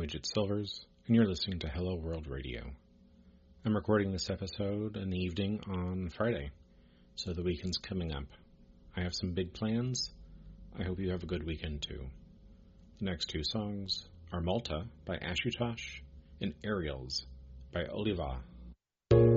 Widget Silvers, and you're listening to Hello World Radio. I'm recording this episode in the evening on Friday, so the weekend's coming up. I have some big plans. I hope you have a good weekend too. The next two songs are Malta by Ashutosh and Aerials by Oliva